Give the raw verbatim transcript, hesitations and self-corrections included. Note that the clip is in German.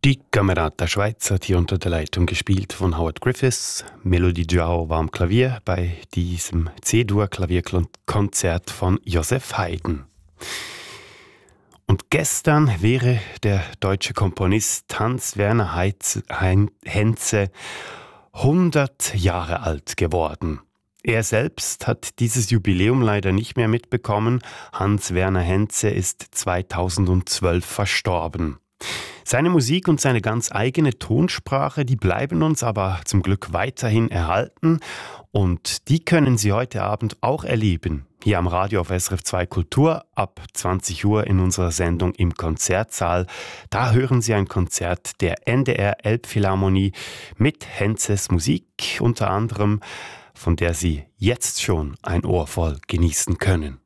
Die Camerata Schweiz hat hier unter der Leitung gespielt von Howard Griffiths. Melodie Joao war am Klavier bei diesem C-Dur-Klavierkonzert von Joseph Haydn. Und gestern wäre der deutsche Komponist Hans-Werner Heitz- Hein- Henze hundert Jahre alt geworden. Er selbst hat dieses Jubiläum leider nicht mehr mitbekommen. Hans-Werner Henze ist zweitausendzwölf verstorben. Seine Musik und seine ganz eigene Tonsprache, die bleiben uns aber zum Glück weiterhin erhalten. Und die können Sie heute Abend auch erleben. Hier am Radio auf S R F zwei Kultur ab zwanzig Uhr in unserer Sendung im Konzertsaal. Da hören Sie ein Konzert der N D R Elbphilharmonie mit Henzes Musik unter anderem, von der Sie jetzt schon ein Ohr voll genießen können.